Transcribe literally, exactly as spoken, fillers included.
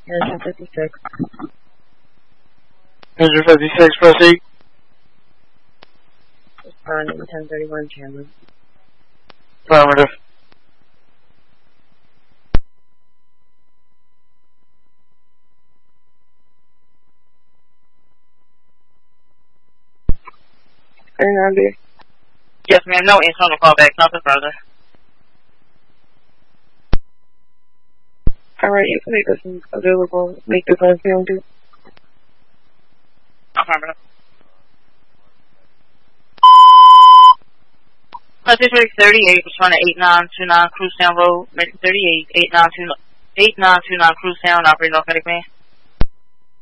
Engine fifty-six. Engine fifty-six, proceed. Responding ten thirty-one Chandler. Affirmative. thirty-nine. Yes, ma'am. No internal callback. Nothing further. Alright, you can make this available. Make this on film too. Affirmative. Pacific thirty-eight, responding eight nine two nine Cruise Town Road, Medic thirty-eight, eight nine two nine Cruise Town, operating off Medic Man.